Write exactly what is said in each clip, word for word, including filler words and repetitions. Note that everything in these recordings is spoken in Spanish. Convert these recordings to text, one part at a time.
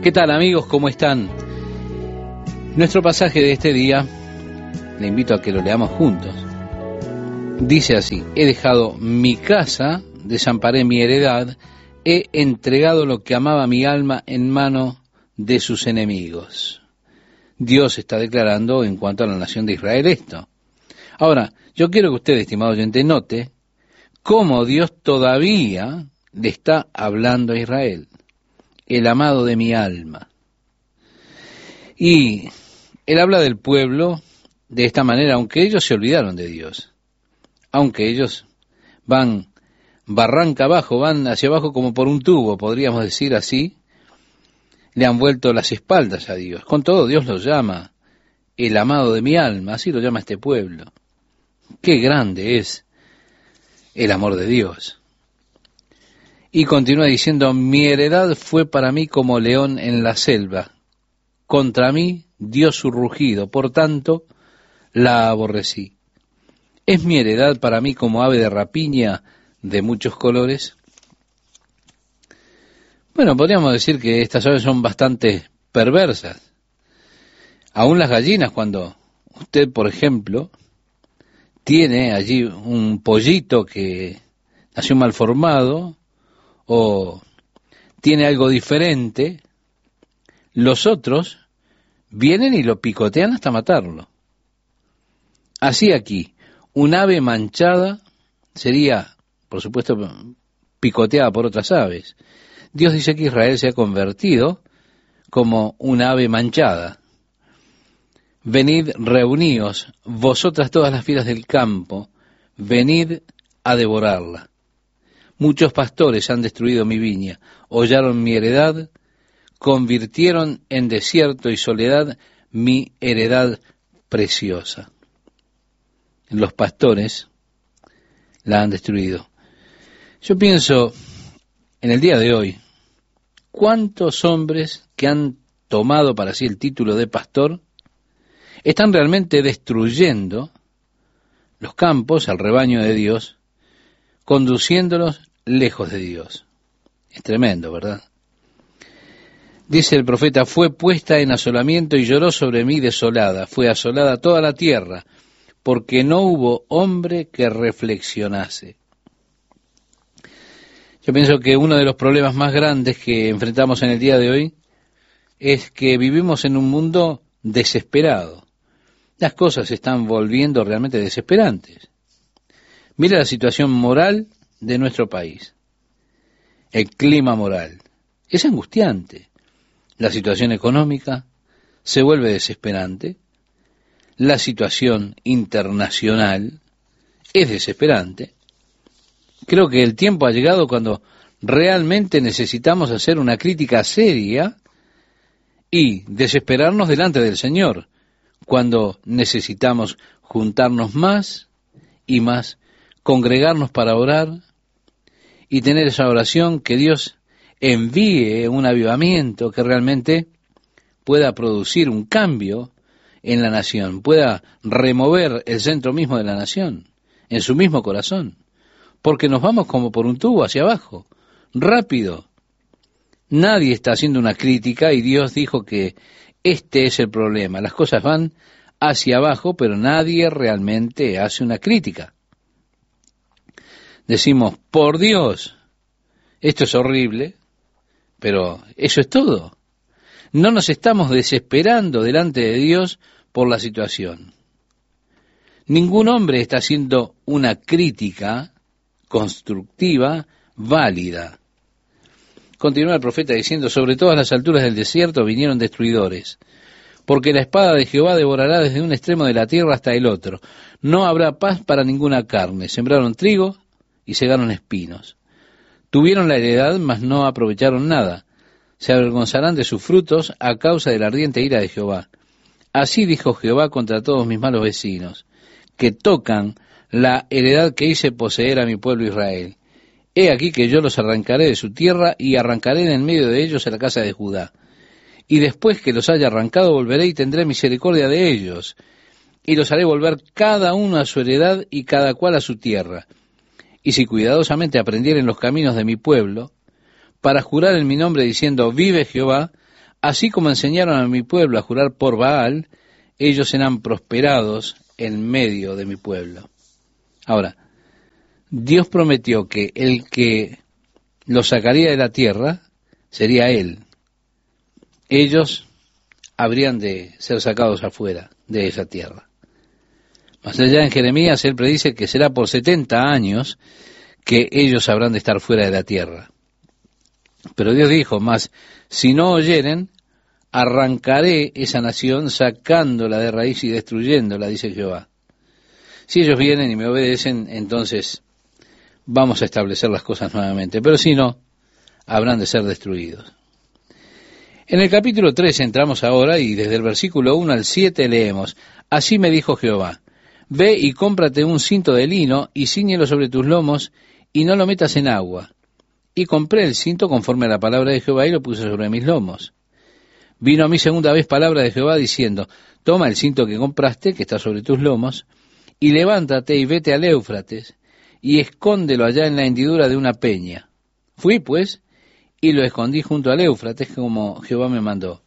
¿Qué tal, amigos? ¿Cómo están? Nuestro pasaje de este día, le invito a que lo leamos juntos. Dice así: he dejado mi casa, desamparé mi heredad, he entregado lo que amaba mi alma en mano de sus enemigos. Dios está declarando en cuanto a la nación de Israel esto. Ahora, yo quiero que usted, estimado oyente, note cómo Dios todavía le está hablando a Israel, el amado de mi alma. Y él habla del pueblo de esta manera, aunque ellos se olvidaron de Dios, aunque ellos van barranca abajo, van hacia abajo como por un tubo, podríamos decir así, le han vuelto las espaldas a Dios. Con todo, Dios los llama el amado de mi alma, así lo llama este pueblo. Qué grande es el amor de Dios. Y continúa diciendo: mi heredad fue para mí como león en la selva, contra mí dio su rugido, por tanto la aborrecí. ¿Es mi heredad para mí como ave de rapiña de muchos colores? Bueno, podríamos decir que estas aves son bastante perversas. Aún las gallinas, cuando usted, por ejemplo, tiene allí un pollito que nació mal formado, o tiene algo diferente, los otros vienen y lo picotean hasta matarlo. Así aquí, un ave manchada sería, por supuesto, picoteada por otras aves. Dios dice que Israel se ha convertido como un ave manchada. Venid, reuníos, vosotras todas las fieras del campo, venid a devorarla. Muchos pastores han destruido mi viña, hollaron mi heredad, convirtieron en desierto y soledad mi heredad preciosa. Los pastores la han destruido. Yo pienso, en el día de hoy, ¿cuántos hombres que han tomado para sí el título de pastor están realmente destruyendo los campos, al rebaño de Dios, conduciéndolos lejos de Dios? Es tremendo, ¿verdad? Dice el profeta: fue puesta en asolamiento y lloró sobre mí desolada, fue asolada toda la tierra, porque no hubo hombre que reflexionase. Yo pienso que uno de los problemas más grandes que enfrentamos en el día de hoy es que vivimos en un mundo desesperado. Las cosas se están volviendo realmente desesperantes. Mira la situación moral de nuestro país. El clima moral es angustiante. La situación económica se vuelve desesperante. La situación internacional es desesperante. Creo que el tiempo ha llegado cuando realmente necesitamos hacer una crítica seria y desesperarnos delante del Señor, cuando necesitamos juntarnos más y más, congregarnos para orar y tener esa oración, que Dios envíe un avivamiento que realmente pueda producir un cambio en la nación, pueda remover el centro mismo de la nación, en su mismo corazón, porque nos vamos como por un tubo hacia abajo, rápido. Nadie está haciendo una crítica y Dios dijo que este es el problema. Las cosas van hacia abajo, pero nadie realmente hace una crítica. Decimos: por Dios, esto es horrible, pero eso es todo. No nos estamos desesperando delante de Dios por la situación. Ningún hombre está haciendo una crítica constructiva, válida. Continúa el profeta diciendo: sobre todas las alturas del desierto vinieron destruidores, porque la espada de Jehová devorará desde un extremo de la tierra hasta el otro. No habrá paz para ninguna carne. Sembraron trigo y segaron espinos. Tuvieron la heredad, mas no aprovecharon nada. Se avergonzarán de sus frutos a causa de la ardiente ira de Jehová. Así dijo Jehová contra todos mis malos vecinos, que tocan la heredad que hice poseer a mi pueblo Israel. He aquí que yo los arrancaré de su tierra y arrancaré de en medio de ellos a la casa de Judá. Y después que los haya arrancado, volveré y tendré misericordia de ellos, y los haré volver cada uno a su heredad y cada cual a su tierra. Y si cuidadosamente aprendieren los caminos de mi pueblo, para jurar en mi nombre diciendo: vive Jehová, Así como enseñaron a mi pueblo a jurar por Baal, ellos serán prosperados en medio de mi pueblo. Ahora, Dios prometió que el que los sacaría de la tierra sería Él. Ellos habrían de ser sacados afuera de esa tierra. Más allá en Jeremías, Él predice que será por setenta años que ellos habrán de estar fuera de la tierra. Pero Dios dijo, mas si no oyeren, arrancaré esa nación sacándola de raíz y destruyéndola, dice Jehová. Si ellos vienen y me obedecen, entonces vamos a establecer las cosas nuevamente. Pero si no, habrán de ser destruidos. En el capítulo tres entramos ahora y desde el versículo uno al siete leemos, así me dijo Jehová, ve y cómprate un cinto de lino y cíñelo sobre tus lomos y no lo metas en agua. Y compré el cinto conforme a la palabra de Jehová y lo puse sobre mis lomos. Vino a mí segunda vez palabra de Jehová diciendo, toma el cinto que compraste, que está sobre tus lomos, y levántate y vete al Éufrates, y escóndelo allá en la hendidura de una peña. Fui, pues, y lo escondí junto al Éufrates, como Jehová me mandó.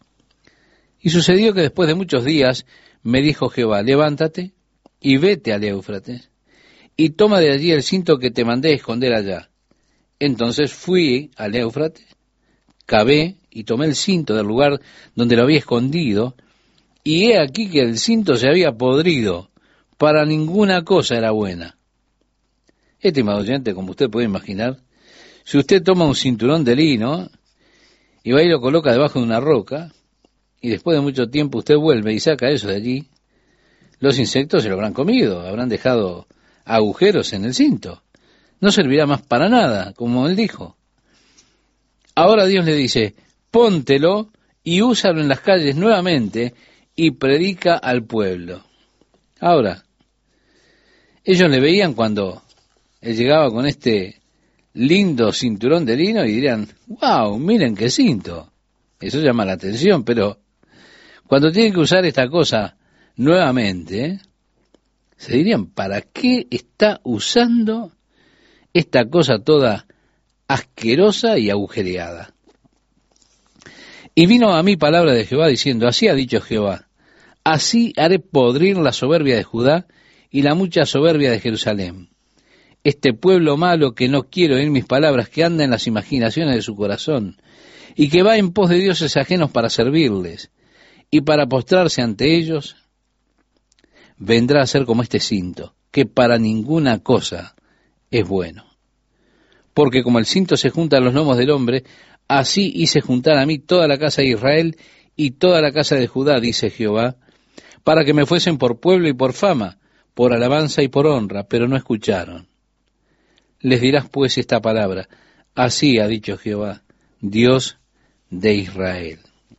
Y sucedió que después de muchos días me dijo Jehová, levántate y vete al Éufrates, y toma de allí el cinto que te mandé esconder allá. Entonces fui al Éufrates, cavé y tomé el cinto del lugar donde lo había escondido, y he aquí que el cinto se había podrido, para ninguna cosa era buena. Estimado oyente, como usted puede imaginar, si usted toma un cinturón de lino y va y lo coloca debajo de una roca, y después de mucho tiempo usted vuelve y saca eso de allí, los insectos se lo habrán comido, habrán dejado agujeros en el cinto. No servirá más para nada, como él dijo. Ahora Dios le dice, póntelo y úsalo en las calles nuevamente y predica al pueblo. Ahora, ellos le veían cuando él llegaba con este lindo cinturón de lino y dirían, wow, miren qué cinto. Eso llama la atención, pero cuando tienen que usar esta cosa nuevamente, se dirían, ¿para qué está usando esta cosa toda asquerosa y agujereada? Y vino a mí palabra de Jehová diciendo, así ha dicho Jehová, así haré podrir la soberbia de Judá y la mucha soberbia de Jerusalén. Este pueblo malo que no quiere oír mis palabras, que anda en las imaginaciones de su corazón, y que va en pos de dioses ajenos para servirles, y para postrarse ante ellos, vendrá a ser como este cinto, que para ninguna cosa es bueno. Porque como el cinto se junta a los lomos del hombre, así hice juntar a mí toda la casa de Israel y toda la casa de Judá, dice Jehová, para que me fuesen por pueblo y por fama, por alabanza y por honra, pero no escucharon. Les dirás pues esta palabra, así ha dicho Jehová, Dios de Israel.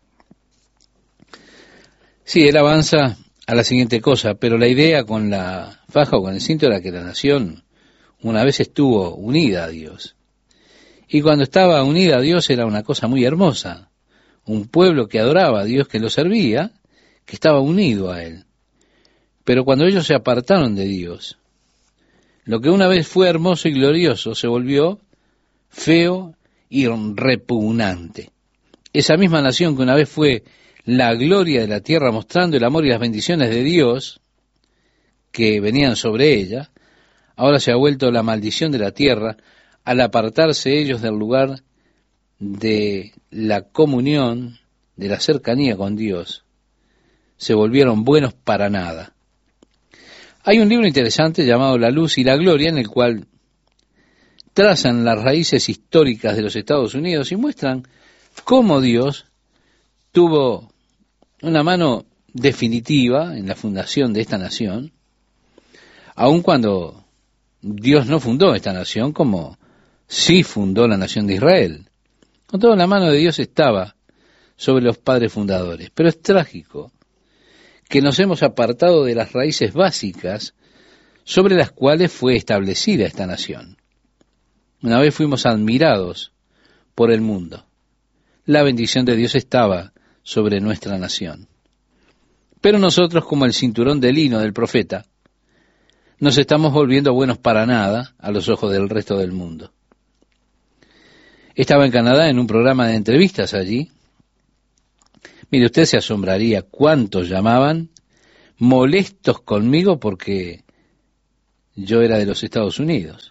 Sí, él avanza a la siguiente cosa, pero la idea con la faja o con el cinto era que la nación una vez estuvo unida a Dios. Y cuando estaba unida a Dios era una cosa muy hermosa. Un pueblo que adoraba a Dios, que lo servía, que estaba unido a Él. Pero cuando ellos se apartaron de Dios, lo que una vez fue hermoso y glorioso se volvió feo y repugnante. Esa misma nación que una vez fue la gloria de la tierra, mostrando el amor y las bendiciones de Dios que venían sobre ella, ahora se ha vuelto la maldición de la tierra al apartarse ellos del lugar de la comunión, de la cercanía con Dios. Se volvieron buenos para nada. Hay un libro interesante llamado La Luz y la Gloria, en el cual trazan las raíces históricas de los Estados Unidos y muestran cómo Dios tuvo una mano definitiva en la fundación de esta nación, aun cuando Dios no fundó esta nación como sí fundó la nación de Israel. Con toda la mano de Dios estaba sobre los padres fundadores. Pero es trágico que nos hemos apartado de las raíces básicas sobre las cuales fue establecida esta nación. Una vez fuimos admirados por el mundo. La bendición de Dios estaba sobre nuestra nación. Pero nosotros, como el cinturón de lino del profeta, nos estamos volviendo buenos para nada a los ojos del resto del mundo. Estaba en Canadá en un programa de entrevistas allí, Mire, usted se asombraría cuántos llamaban molestos conmigo porque yo era de los Estados Unidos.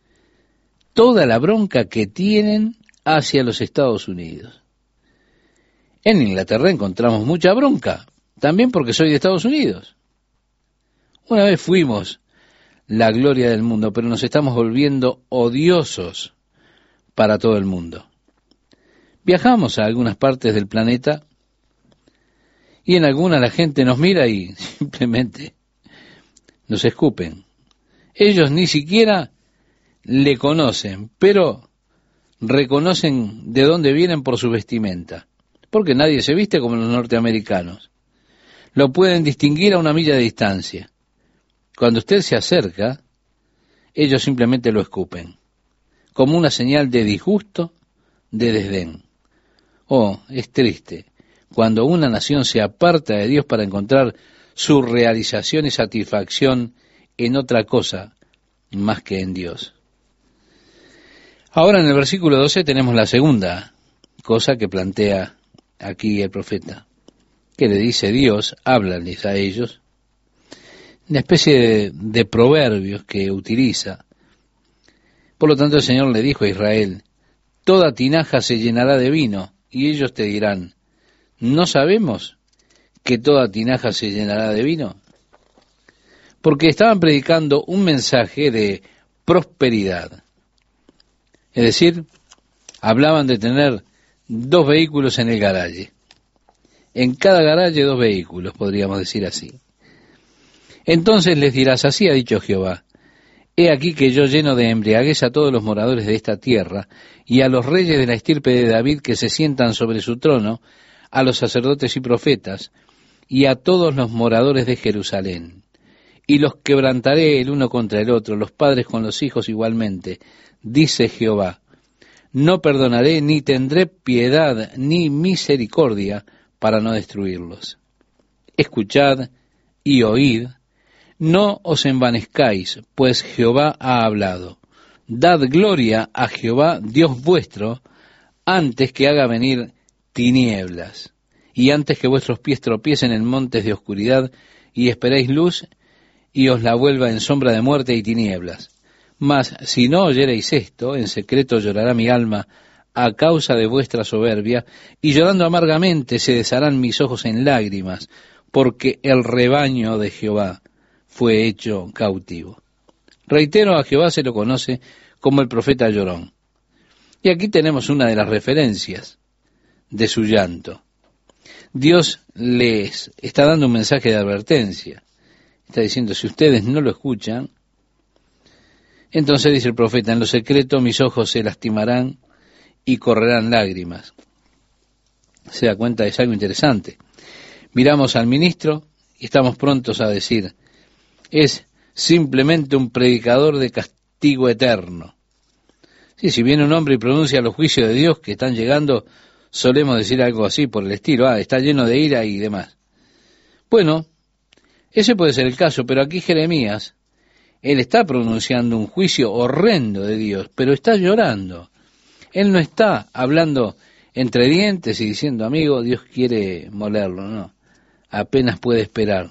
Toda la bronca que tienen hacia los Estados Unidos. En Inglaterra encontramos mucha bronca, también porque soy de Estados Unidos. Una vez fuimos la gloria del mundo, pero nos estamos volviendo odiosos para todo el mundo. Viajamos a algunas partes del planeta y en algunas la gente nos mira y simplemente nos escupen. Ellos ni siquiera le conocen, pero reconocen de dónde vienen por su vestimenta, porque nadie se viste como los norteamericanos. Lo pueden distinguir a una milla de distancia. Cuando usted se acerca, ellos simplemente lo escupen, como una señal de disgusto, de desdén. Oh, es triste cuando una nación se aparta de Dios para encontrar su realización y satisfacción en otra cosa más que en Dios. Ahora en el versículo doce tenemos la segunda cosa que plantea aquí el profeta, que le dice Dios, háblales a ellos, una especie de, de proverbios que utiliza. Por lo tanto el Señor le dijo a Israel, toda tinaja se llenará de vino, y ellos te dirán, ¿no sabemos que toda tinaja se llenará de vino? Porque estaban predicando un mensaje de prosperidad. Es decir, hablaban de tener dos vehículos en el garaje. En cada garaje dos vehículos, podríamos decir así. Entonces les dirás, así ha dicho Jehová, he aquí que yo lleno de embriaguez a todos los moradores de esta tierra, y a los reyes de la estirpe de David que se sientan sobre su trono, a los sacerdotes y profetas, y a todos los moradores de Jerusalén. Y los quebrantaré el uno contra el otro, los padres con los hijos igualmente, dice Jehová. No perdonaré, ni tendré piedad, ni misericordia, para no destruirlos. Escuchad y oíd, no os envanezcáis, pues Jehová ha hablado. Dad gloria a Jehová, Dios vuestro, antes que haga venir tinieblas, y antes que vuestros pies tropiecen en montes de oscuridad, y esperéis luz, y os la vuelva en sombra de muerte y tinieblas. Mas si no oyereis esto, en secreto llorará mi alma a causa de vuestra soberbia, y llorando amargamente se desharán mis ojos en lágrimas, porque el rebaño de Jehová fue hecho cautivo. Reitero, a Jehová se lo conoce como el profeta llorón. Y aquí tenemos una de las referencias de su llanto. Dios les está dando un mensaje de advertencia. Está diciendo, si ustedes no lo escuchan, entonces dice el profeta, en lo secreto mis ojos se lastimarán y correrán lágrimas. Se da cuenta, es algo interesante. Miramos al ministro y estamos prontos a decir, es simplemente un predicador de castigo eterno. Sí, si viene un hombre y pronuncia los juicios de Dios que están llegando, solemos decir algo así por el estilo, ah, está lleno de ira y demás. Bueno, ese puede ser el caso, pero aquí Jeremías, él está pronunciando un juicio horrendo de Dios, pero está llorando. Él no está hablando entre dientes y diciendo, amigo, Dios quiere molerlo, no, apenas puede esperar.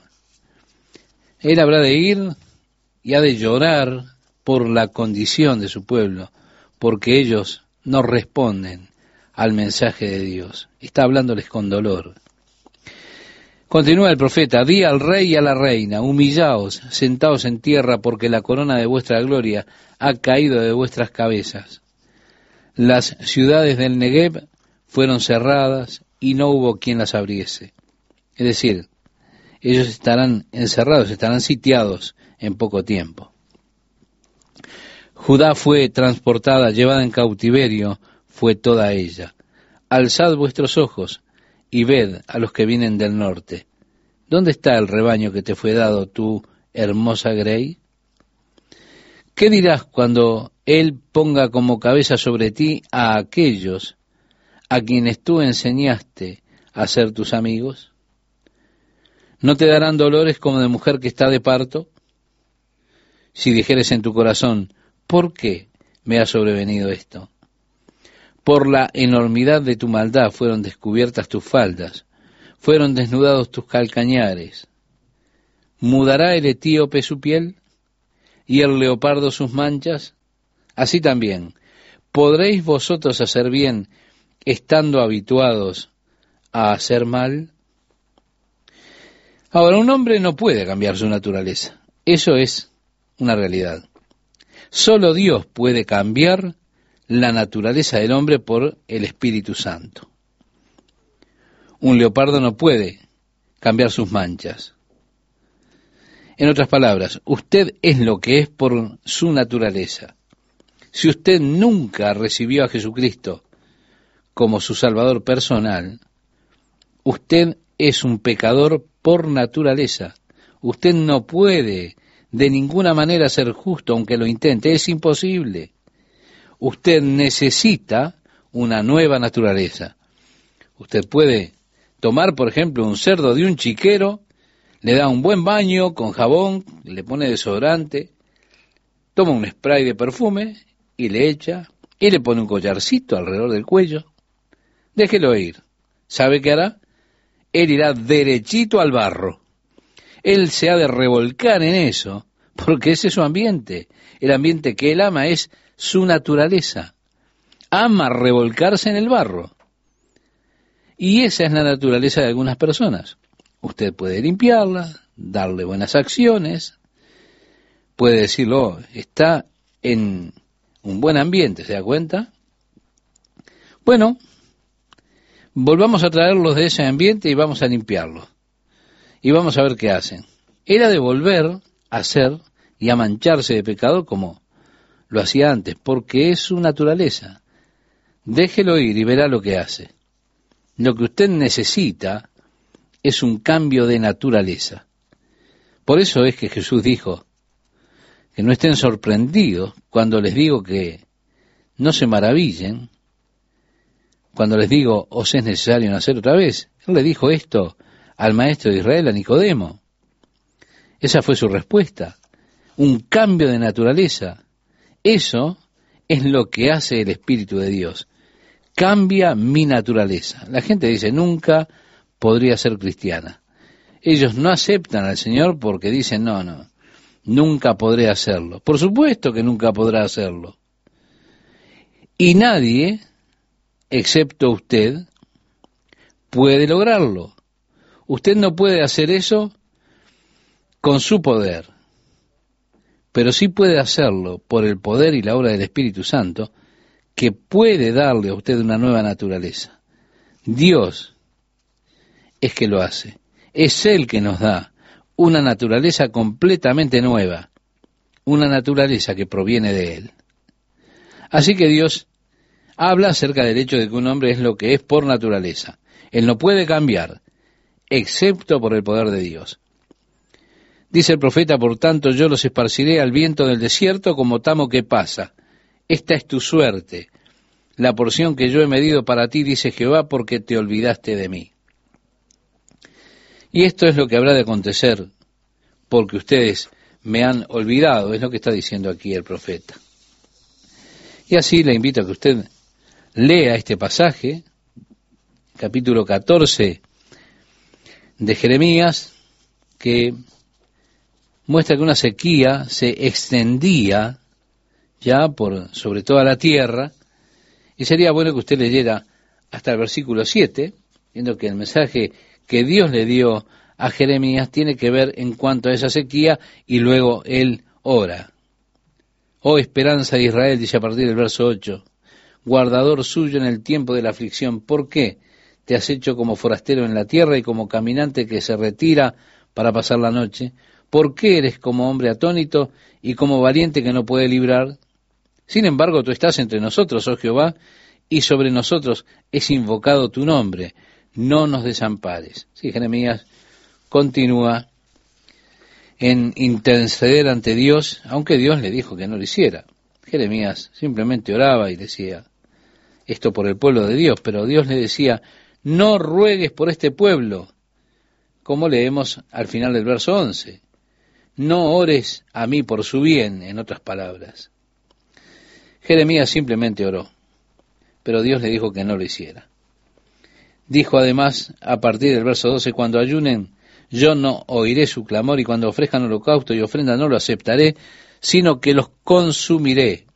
Él habrá de ir y ha de llorar por la condición de su pueblo, porque ellos no responden al mensaje de Dios. Está hablándoles con dolor. Continúa el profeta, di al rey y a la reina, humillaos, sentaos en tierra, porque la corona de vuestra gloria ha caído de vuestras cabezas. Las ciudades del Negev fueron cerradas y no hubo quien las abriese. Es decir, ellos estarán encerrados, estarán sitiados en poco tiempo. Judá fue transportada, llevada en cautiverio, fue toda ella. Alzad vuestros ojos y ved a los que vienen del norte. ¿Dónde está el rebaño que te fue dado, tú, hermosa Grey? ¿Qué dirás cuando él ponga como cabeza sobre ti a aquellos a quienes tú enseñaste a ser tus amigos? ¿No te darán dolores como de mujer que está de parto? Si dijeres en tu corazón, ¿por qué me ha sobrevenido esto? Por la enormidad de tu maldad fueron descubiertas tus faldas, fueron desnudados tus calcañares. ¿Mudará el etíope su piel y el leopardo sus manchas? Así también, ¿podréis vosotros hacer bien estando habituados a hacer mal? Ahora, un hombre no puede cambiar su naturaleza. Eso es una realidad. Solo Dios puede cambiar la naturaleza del hombre por el Espíritu Santo. Un leopardo no puede cambiar sus manchas. En otras palabras, usted es lo que es por su naturaleza. Si usted nunca recibió a Jesucristo como su Salvador personal, usted es un pecador por naturaleza. Usted no puede de ninguna manera ser justo aunque lo intente. Es imposible. Usted necesita una nueva naturaleza. Usted puede tomar, por ejemplo, un cerdo de un chiquero, le da un buen baño con jabón, le pone desodorante, toma un spray de perfume y le echa, y le pone un collarcito alrededor del cuello. Déjelo ir. ¿Sabe qué hará? Él irá derechito al barro. Él se ha de revolcar en eso, porque ese es su ambiente. El ambiente que él ama es su naturaleza. Ama revolcarse en el barro. Y esa es la naturaleza de algunas personas. Usted puede limpiarla, darle buenas acciones, puede decirlo, está en un buen ambiente, ¿se da cuenta? Bueno, volvamos a traerlos de ese ambiente y vamos a limpiarlos. Y vamos a ver qué hacen. Era de volver a ser y a mancharse de pecado como lo hacía antes, porque es su naturaleza. Déjelo ir y verá lo que hace. Lo que usted necesita es un cambio de naturaleza. Por eso es que Jesús dijo que no estén sorprendidos cuando les digo que no se maravillen, cuando les digo os es necesario nacer otra vez. Él le dijo esto al maestro de Israel, a Nicodemo. Esa fue su respuesta. Un cambio de naturaleza. Eso es lo que hace el Espíritu de Dios. Cambia mi naturaleza. La gente dice, nunca podría ser cristiana. Ellos no aceptan al Señor porque dicen, no, no, nunca podré hacerlo. Por supuesto que nunca podrá hacerlo. Y nadie, excepto usted, puede lograrlo. Usted no puede hacer eso con su poder, pero sí puede hacerlo por el poder y la obra del Espíritu Santo, que puede darle a usted una nueva naturaleza. Dios es que lo hace. Es Él que nos da una naturaleza completamente nueva, una naturaleza que proviene de Él. Así que Dios habla acerca del hecho de que un hombre es lo que es por naturaleza. Él no puede cambiar, excepto por el poder de Dios. Dice el profeta, por tanto, yo los esparciré al viento del desierto como tamo que pasa. Esta es tu suerte, la porción que yo he medido para ti, dice Jehová, porque te olvidaste de mí. Y esto es lo que habrá de acontecer, porque ustedes me han olvidado, es lo que está diciendo aquí el profeta. Y así le invito a que usted lea este pasaje, capítulo catorce de Jeremías, que muestra que una sequía se extendía ya por sobre toda la tierra, y sería bueno que usted leyera hasta el versículo siete, viendo que el mensaje que Dios le dio a Jeremías tiene que ver en cuanto a esa sequía, y luego él ora. Oh esperanza de Israel, dice a partir del verso ocho, guardador suyo en el tiempo de la aflicción, ¿por qué te has hecho como forastero en la tierra y como caminante que se retira para pasar la noche? ¿Por qué eres como hombre atónito y como valiente que no puede librar? Sin embargo, tú estás entre nosotros, oh Jehová, y sobre nosotros es invocado tu nombre. No nos desampares. Sí, Jeremías continúa en interceder ante Dios, aunque Dios le dijo que no lo hiciera. Jeremías simplemente oraba y decía esto por el pueblo de Dios, pero Dios le decía, no ruegues por este pueblo, como leemos al final del verso once. No ores a mí por su bien, en otras palabras. Jeremías simplemente oró, pero Dios le dijo que no lo hiciera. Dijo además, a partir del verso doce, cuando ayunen, yo no oiré su clamor, y cuando ofrezcan holocausto y ofrenda no lo aceptaré, sino que los consumiré